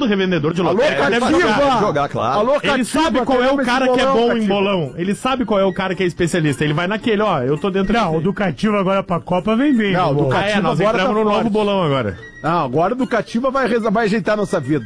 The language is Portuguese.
revendedor de loteria. Alô, Cativa! Jogar, claro. Alô, Ele sabe qual é o cara que é bom em bolão. Ele sabe qual é o cara que é especialista. Ele vai naquele, ó, eu tô dentro Não, o do Cativa agora pra Copa vem bem. Não, o do nós Cativa agora entramos tá no novo forte. bolão agora. Não, agora o do Cativa vai ajeitar a nossa vida.